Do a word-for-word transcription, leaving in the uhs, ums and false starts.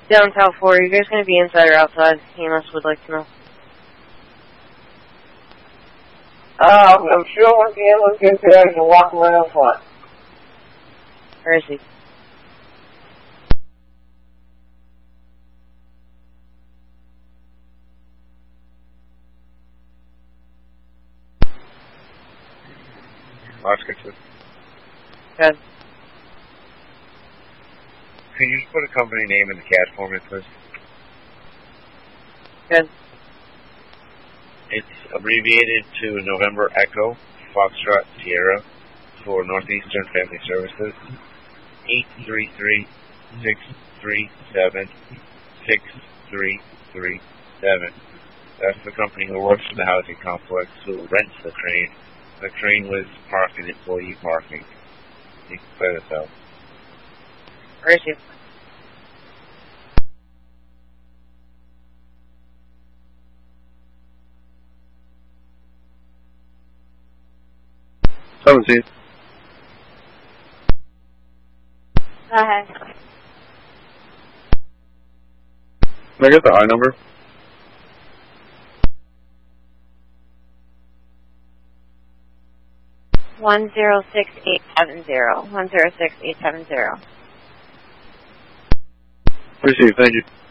Down Tower four, are you guys going to be inside or outside? E M S would like to know. Uh, I'm sure once the ambulance gets there, I can walk around front. Where is he? Oscar two. Good. Can you just put a company name in the C A D format, please? Good. It's abbreviated to November Echo Foxtrot Sierra for Northeastern Family Services. eight three three, six three seven, six three three seven. That's the company who works for the housing complex who rents the crane. The crane was parked in employee parking. You can clear this out. Where is he? Seventeen. Hi. Can I get the I number? One zero six eight seven zero. One zero six eight seven zero. Received, thank you.